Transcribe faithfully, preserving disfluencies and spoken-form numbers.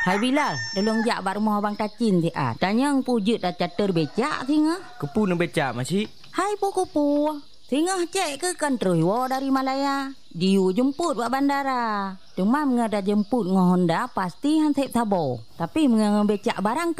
Hai Bilal, tolong jak bak rumah abang Tacin ti ah. Tanya ang pujut dah catur becak tinga. Kepu nak becak masih. Hai puku-pu. Tinga cek ke kan terus wa dari Malaya. Diu jemput buat bandara. Cuma menga dah jemput dengan Honda pasti han sep sabo. Tapi menga becak barang